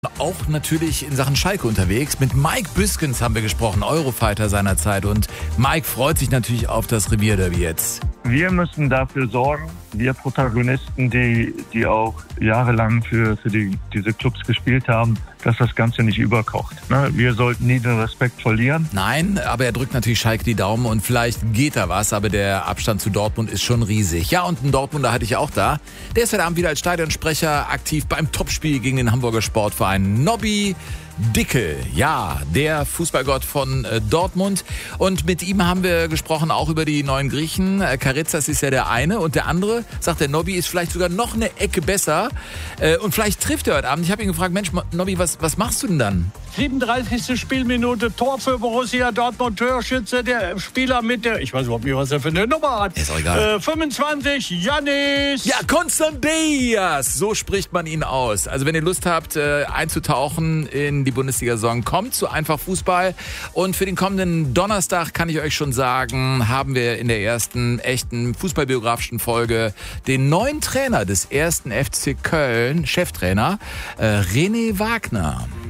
Auch natürlich in Sachen Schalke unterwegs. Mit Mike Büskens haben wir gesprochen, Eurofighter seinerzeit. Und Mike freut sich natürlich auf das Revierderby jetzt. Wir müssen dafür sorgen, wir Protagonisten, die auch jahrelang für diese Clubs gespielt haben, dass das Ganze nicht überkocht. Wir sollten nie den Respekt verlieren. Nein, aber er drückt natürlich Schalke die Daumen und vielleicht geht da was, aber der Abstand zu Dortmund ist schon riesig. Ja, und einen Dortmunder hatte ich auch da. Der ist heute Abend wieder als Stadionsprecher aktiv beim Topspiel gegen den Hamburger Sportverein. Nobby Dickel, ja, der Fußballgott von Dortmund. Und mit ihm haben wir gesprochen auch über die neuen Griechen. Karitzas ist ja der eine und der andere, sagt der Nobby, ist vielleicht sogar noch eine Ecke besser. Und vielleicht trifft er heute Abend. Ich habe ihn gefragt, Mensch, Nobby, was machst du denn dann? 37. Spielminute, Tor für Borussia Dortmund, Torschütze, der Spieler mit der, ich weiß überhaupt nicht, was er für eine Nummer hat. Ist auch egal. 25, Yannis. Ja, Konstantias, so spricht man ihn aus. Also wenn ihr Lust habt, einzutauchen in die Bundesliga-Saison, kommt zu Einfach Fußball. Und für den kommenden Donnerstag kann ich euch schon sagen, haben wir in der ersten echten fußballbiografischen Folge den neuen Trainer des 1. FC Köln, Cheftrainer, René Wagner.